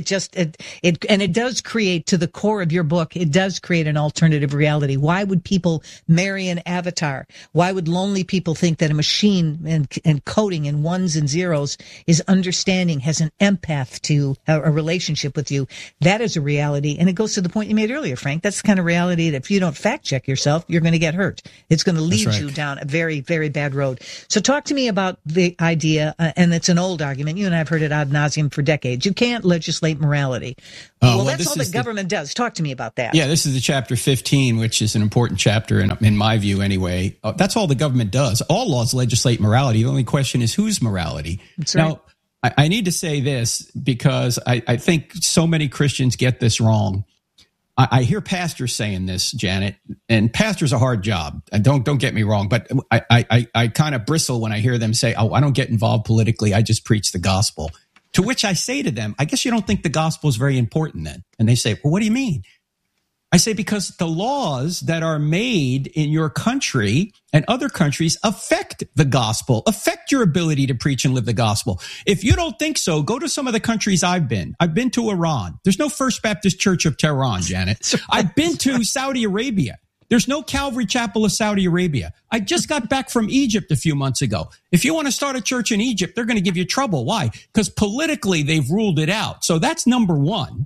It does create, to the core of your book, it does create an alternative reality. Why would people marry an avatar? Why would lonely people think that a machine and coding in ones and zeros is understanding, has an empath to a relationship with you? That is a reality. And it goes to the point you made earlier, Frank. That's the kind of reality that if you don't fact check yourself, you're going to get hurt. It's going to lead you down a very, very bad road. So talk to me about the idea, and it's an old argument. You and I have heard it ad nauseum for decades. You can't legislate morality. Well, that's all the government does. Talk to me about that. Yeah, this is the chapter 15, which is an important chapter in my view anyway. That's all the government does. All laws legislate morality. The only question is whose morality. That's right. Now, I need to say this because I think so many Christians get this wrong. I hear pastors saying this, Janet, and pastors a hard job. And don't get me wrong, but I kind of bristle when I hear them say, "Oh, I don't get involved politically. I just preach the gospel." To which I say to them, "I guess you don't think the gospel is very important then?" And they say, "Well, what do you mean?" I say, because the laws that are made in your country and other countries affect the gospel, affect your ability to preach and live the gospel. If you don't think so, go to some of the countries I've been. I've been to Iran. There's no First Baptist Church of Tehran, Janet. I've been to Saudi Arabia. There's no Calvary Chapel of Saudi Arabia. I just got back from Egypt a few months ago. If you want to start a church in Egypt, they're going to give you trouble. Why? Because politically they've ruled it out. So that's number one.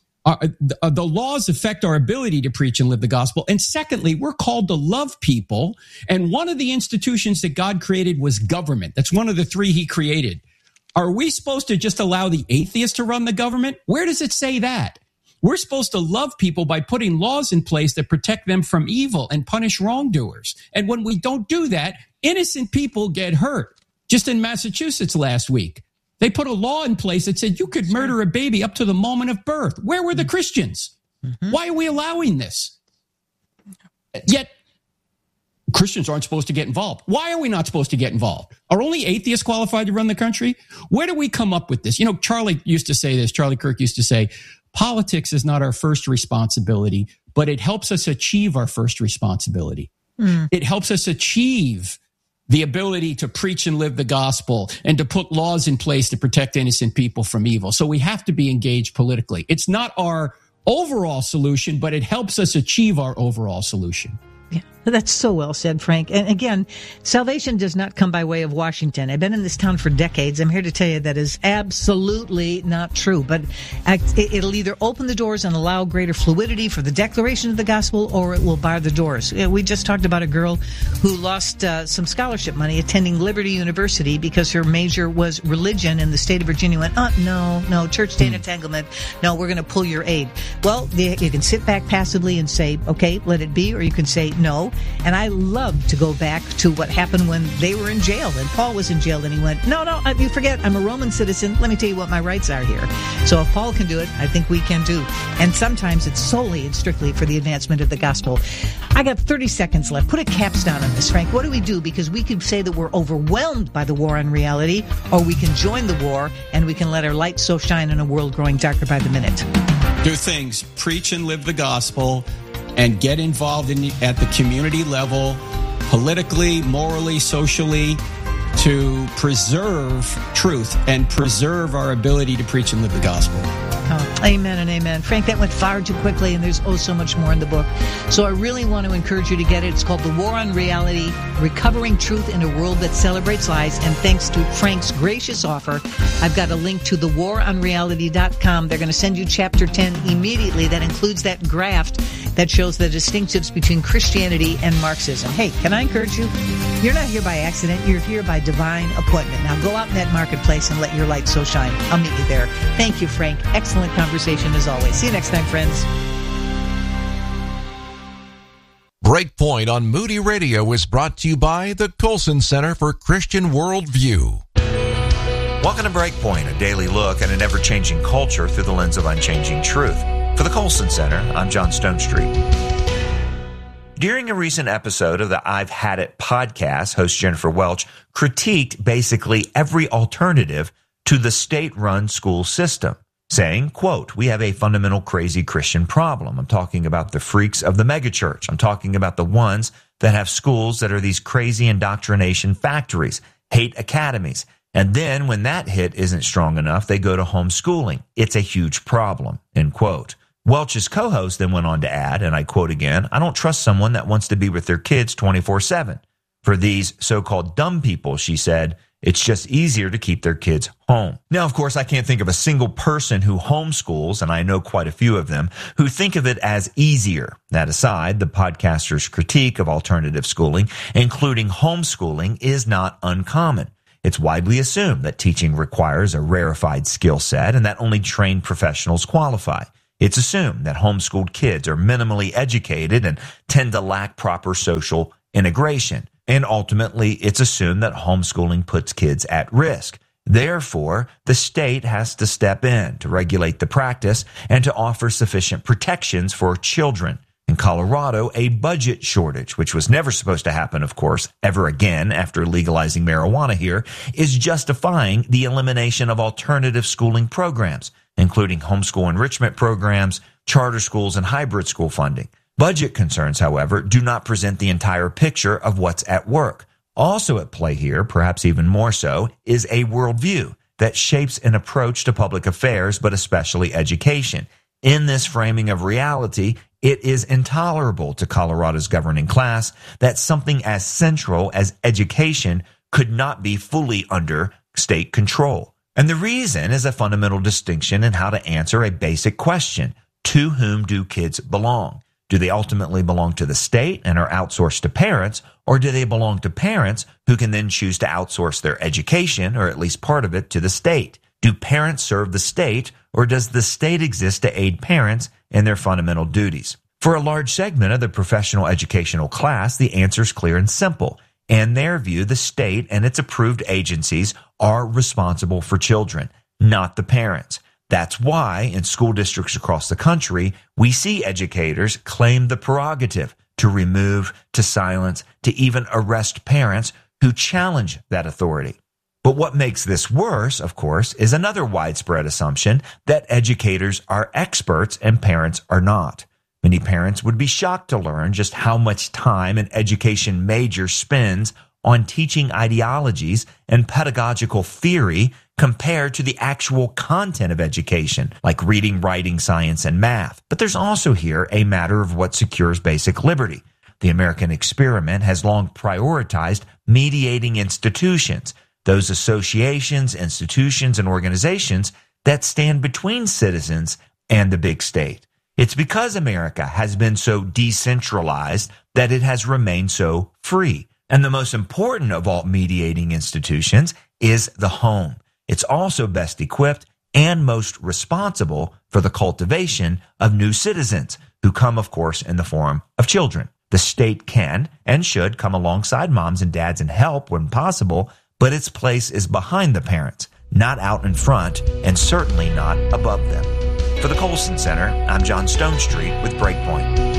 The laws affect our ability to preach and live the gospel. And secondly, we're called to love people. And one of the institutions that God created was government. That's one of the three he created. Are we supposed to just allow the atheists to run the government? Where does it say that? We're supposed to love people by putting laws in place that protect them from evil and punish wrongdoers. And when we don't do that, innocent people get hurt. Just in Massachusetts last week, they put a law in place that said you could murder a baby up to the moment of birth. Where were the Christians? Why are we allowing this? Yet Christians aren't supposed to get involved. Why are we not supposed to get involved? Are only atheists qualified to run the country? Where do we come up with this? You know, Charlie used to say this. Charlie Kirk used to say, politics is not our first responsibility, but it helps us achieve our first responsibility. It helps us achieve the ability to preach and live the gospel and to put laws in place to protect innocent people from evil. So we have to be engaged politically. It's not our overall solution, but it helps us achieve our overall solution. Yeah, that's so well said, Frank. And again, salvation does not come by way of Washington. I've been in this town for decades. I'm here to tell you that is absolutely not true. But it'll either open the doors and allow greater fluidity for the declaration of the gospel, or it will bar the doors. We just talked about a girl who lost some scholarship money attending Liberty University because her major was religion, and the state of Virginia went, "Oh, no, church state entanglement. No, we're going to pull your aid." Well, you can sit back passively and say, okay, let it be, or you can say no. And I love to go back to what happened when they were in jail and Paul was in jail, and he went, no, you forget, I'm a Roman citizen. Let me tell you what my rights are here. So if Paul can do it, I think we can do. And sometimes it's solely and strictly for the advancement of the gospel. I got 30 seconds left. Put a capstone on this, Frank. What do we do? Because we can say that we're overwhelmed by the war on reality, or we can join the war and we can let our light so shine in a world growing darker by the minute. Do things, preach and live the gospel, and get involved at the community level, politically, morally, socially, to preserve truth and preserve our ability to preach and live the gospel. Oh, amen and amen. Frank, that went far too quickly, and there's so much more in the book. So I really want to encourage you to get it. It's called The War on Reality, Recovering Truth in a World That Celebrates Lies. And thanks to Frank's gracious offer, I've got a link to thewaronreality.com. They're going to send you Chapter 10 immediately. That includes that graft that shows the distinctives between Christianity and Marxism. Hey, can I encourage you? You're not here by accident. You're here by divine appointment. Now go out in that marketplace and let your light so shine. I'll meet you there. Thank you, Frank. Excellent conversation as always. See you next time, friends. Breakpoint on Moody Radio is brought to you by the Colson Center for Christian Worldview. Welcome to Breakpoint, a daily look at an ever-changing culture through the lens of unchanging truth. For the Colson Center, I'm John Stonestreet. During a recent episode of the I've Had It podcast, host Jennifer Welch critiqued basically every alternative to the state-run school system, saying, quote, "We have a fundamental crazy Christian problem. I'm talking about the freaks of the megachurch. I'm talking about the ones that have schools that are these crazy indoctrination factories, hate academies, And then when that hit isn't strong enough, they go to homeschooling. It's a huge problem, end quote. Welch's co-host then went on to add, and I quote again, "I don't trust someone that wants to be with their kids 24/7. For these so-called dumb people," she said, "it's just easier to keep their kids home." Now, of course, I can't think of a single person who homeschools, and I know quite a few of them, who think of it as easier. That aside, the podcaster's critique of alternative schooling, including homeschooling, is not uncommon. It's widely assumed that teaching requires a rarefied skill set and that only trained professionals qualify. It's assumed that homeschooled kids are minimally educated and tend to lack proper social integration. And ultimately, it's assumed that homeschooling puts kids at risk. Therefore, the state has to step in to regulate the practice and to offer sufficient protections for children. In Colorado, a budget shortage, which was never supposed to happen, of course, ever again after legalizing marijuana here, is justifying the elimination of alternative schooling programs, including homeschool enrichment programs, charter schools, and hybrid school funding. Budget concerns, however, do not present the entire picture of what's at work. Also at play here, perhaps even more so, is a worldview that shapes an approach to public affairs, but especially education. In this framing of reality, it is intolerable to Colorado's governing class that something as central as education could not be fully under state control. And the reason is a fundamental distinction in how to answer a basic question. To whom do kids belong? Do they ultimately belong to the state and are outsourced to parents, or do they belong to parents who can then choose to outsource their education, or at least part of it, to the state? Do parents serve the state, or does the state exist to aid parents in their fundamental duties? For a large segment of the professional educational class, the answer is clear and simple. In their view, the state and its approved agencies are responsible for children, not the parents. That's why in school districts across the country, we see educators claim the prerogative to remove, to silence, to even arrest parents who challenge that authority. But what makes this worse, of course, is another widespread assumption that educators are experts and parents are not. Many parents would be shocked to learn just how much time an education major spends on teaching ideologies and pedagogical theory compared to the actual content of education, like reading, writing, science, and math. But there's also here a matter of what secures basic liberty. The American experiment has long prioritized mediating institutions, those associations, institutions, and organizations that stand between citizens and the big state. It's because America has been so decentralized that it has remained so free. And the most important of all mediating institutions is the home. It's also best equipped and most responsible for the cultivation of new citizens who come, of course, in the form of children. The state can and should come alongside moms and dads and help when possible, but its place is behind the parents, not out in front, and certainly not above them. For the Colson Center, I'm John Stonestreet with Breakpoint.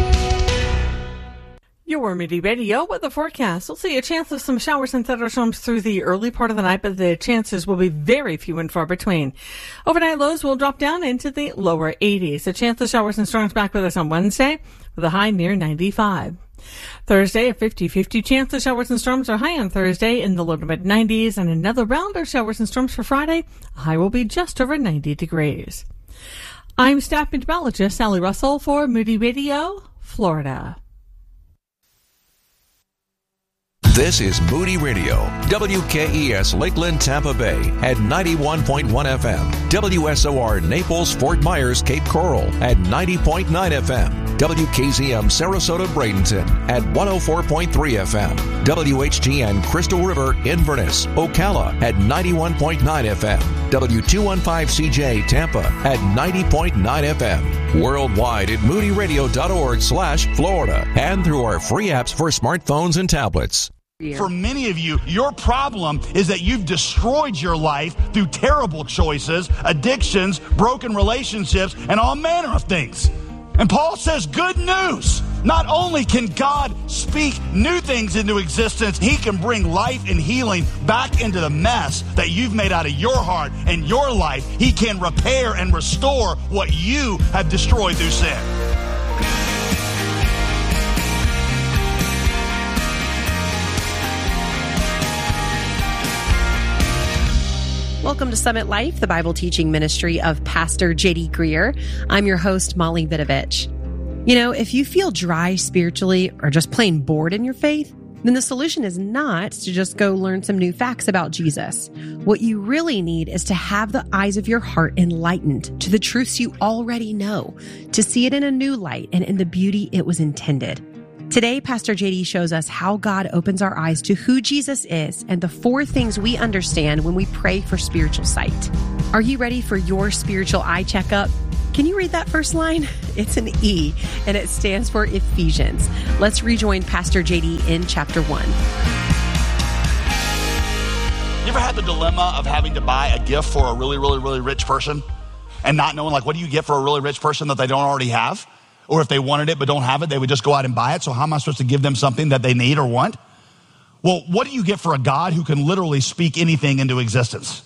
Your Moody Radio with the forecast. We'll see a chance of some showers and thunderstorms through the early part of the night, but the chances will be very few and far between. Overnight lows will drop down into the lower 80s. A chance of showers and storms back with us on Wednesday with a high near 95. Thursday, a 50-50 chance of showers and storms are high on Thursday in the low to mid-90s, and another round of showers and storms for Friday. A high will be just over 90 degrees. I'm staff meteorologist Sally Russell for Moody Radio, Florida. This is Moody Radio, WKES Lakeland, Tampa Bay at 91.1 FM, WSOR Naples, Fort Myers, Cape Coral at 90.9 FM, WKZM Sarasota, Bradenton at 104.3 FM, WHGN Crystal River, Inverness, Ocala at 91.9 FM, W215CJ Tampa at 90.9 FM, worldwide at moodyradio.org/Florida, and through our free apps for smartphones and tablets. For many of you, your problem is that you've destroyed your life through terrible choices, addictions, broken relationships, and all manner of things. And Paul says, good news. Not only can God speak new things into existence, He can bring life and healing back into the mess that you've made out of your heart and your life. He can repair and restore what you have destroyed through sin. Welcome to Summit Life, the Bible teaching ministry of Pastor J.D. Greer. I'm your host, Molly Vidovich. You know, if you feel dry spiritually or just plain bored in your faith, then the solution is not to just go learn some new facts about Jesus. What you really need is to have the eyes of your heart enlightened to the truths you already know, to see it in a new light and in the beauty it was intended. Today, Pastor JD shows us how God opens our eyes to who Jesus is and the 4 things we understand when we pray for spiritual sight. Are you ready for your spiritual eye checkup? Can you read that first line? It's an E, and it stands for Ephesians. Let's rejoin Pastor JD in chapter 1. You ever had the dilemma of having to buy a gift for a really, really, really rich person and not knowing, like, what do you get for a really rich person that they don't already have? Or if they wanted it but don't have it, they would just go out and buy it. So how am I supposed to give them something that they need or want? Well, what do you get for a God who can literally speak anything into existence?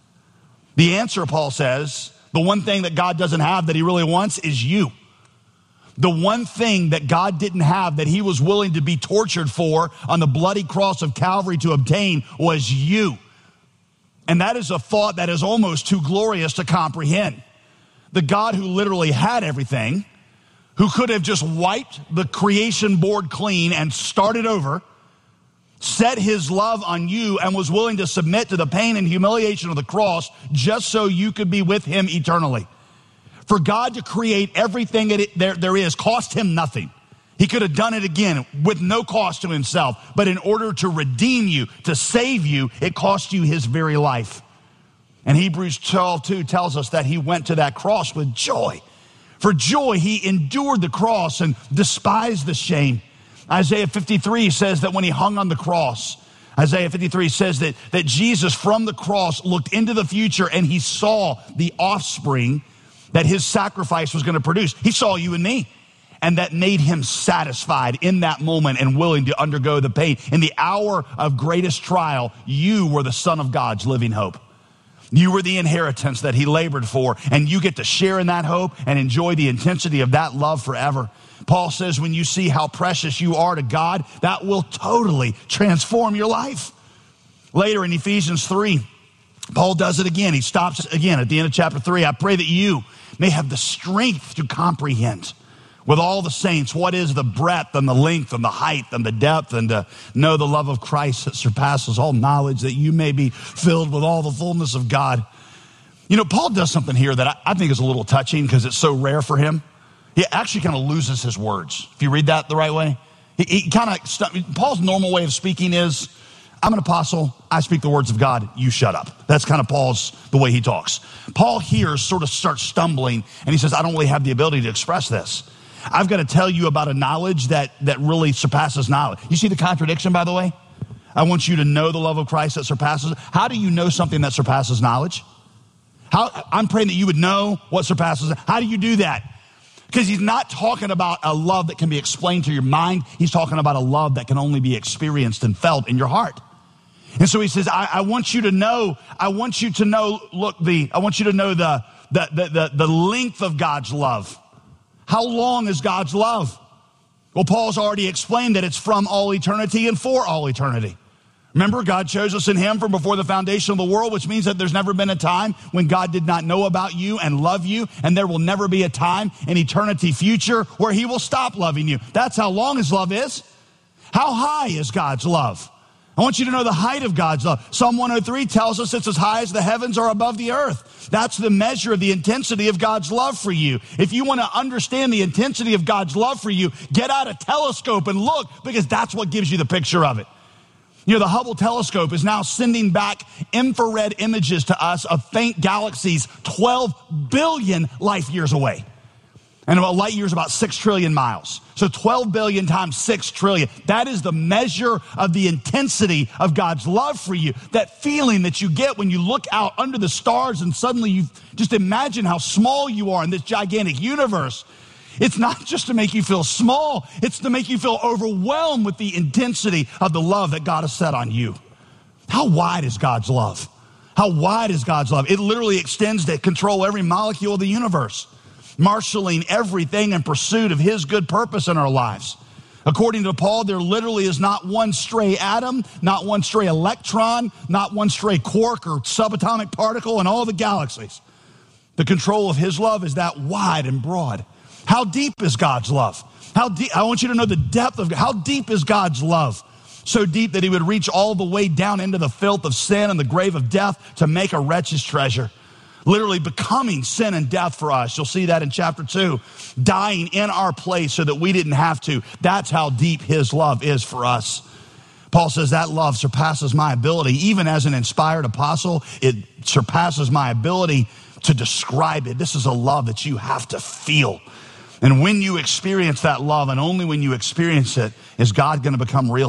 The answer, Paul says, the one thing that God doesn't have that he really wants is you. The one thing that God didn't have that he was willing to be tortured for on the bloody cross of Calvary to obtain was you. And that is a thought that is almost too glorious to comprehend. The God who literally had everything, who could have just wiped the creation board clean and started over, set his love on you and was willing to submit to the pain and humiliation of the cross just so you could be with him eternally. For God to create everything that there is cost him nothing. He could have done it again with no cost to himself. But in order to redeem you, to save you, it cost you his very life. And Hebrews 12:2 tells us that he went to that cross with joy. For joy, he endured the cross and despised the shame. Isaiah 53 says that when he hung on the cross, Isaiah 53 says that Jesus from the cross looked into the future and he saw the offspring that his sacrifice was going to produce. He saw you and me. And that made him satisfied in that moment and willing to undergo the pain. In the hour of greatest trial, you were the Son of God's living hope. You were the inheritance that he labored for, and you get to share in that hope and enjoy the intensity of that love forever. Paul says when you see how precious you are to God, that will totally transform your life. Later in Ephesians 3, Paul does it again. He stops again at the end of chapter 3. I pray that you may have the strength to comprehend with all the saints what is the breadth and the length and the height and the depth, and to know the love of Christ that surpasses all knowledge, that you may be filled with all the fullness of God. You know, Paul does something here that I think is a little touching because it's so rare for him. He actually kind of loses his words. If you read that the right way, he kind of, Paul's normal way of speaking is, I'm an apostle, I speak the words of God, you shut up. That's kind of the way he talks. Paul here sort of starts stumbling and he says, I don't really have the ability to express this. I've got to tell you about a knowledge that really surpasses knowledge. You see the contradiction, by the way? I want you to know the love of Christ that surpasses. How do you know something that surpasses knowledge? I'm praying that you would know what surpasses. How do you do that? Because he's not talking about a love that can be explained to your mind. He's talking about a love that can only be experienced and felt in your heart. And so he says, I want you to know the length of God's love. How long is God's love? Well, Paul's already explained that it's from all eternity and for all eternity. Remember, God chose us in him from before the foundation of the world, which means that there's never been a time when God did not know about you and love you, and there will never be a time in eternity future where he will stop loving you. That's how long his love is. How high is God's love? I want you to know the height of God's love. Psalm 103 tells us it's as high as the heavens are above the earth. That's the measure of the intensity of God's love for you. If you want to understand the intensity of God's love for you, get out a telescope and look, because that's what gives you the picture of it. You know, the Hubble telescope is now sending back infrared images to us of faint galaxies 12 billion light years away. And a light year is about 6 trillion miles. So 12 billion times 6 trillion. That is the measure of the intensity of God's love for you. That feeling that you get when you look out under the stars and suddenly you just imagine how small you are in this gigantic universe. It's not just to make you feel small. It's to make you feel overwhelmed with the intensity of the love that God has set on you. How wide is God's love? How wide is God's love? It literally extends to control every molecule of the universe, marshaling everything in pursuit of his good purpose in our lives. According to Paul, there literally is not one stray atom, not one stray electron, not one stray quark or subatomic particle in all the galaxies. The control of his love is that wide and broad. How deep is God's love? How deep? I want you to know the depth of how deep is God's love. So deep that he would reach all the way down into the filth of sin and the grave of death to make a wretch's treasure. Literally becoming sin and death for us. You'll see that in chapter 2. Dying in our place so that we didn't have to. That's how deep his love is for us. Paul says that love surpasses my ability. Even as an inspired apostle, it surpasses my ability to describe it. This is a love that you have to feel. And when you experience that love, and only when you experience it, is God going to become real.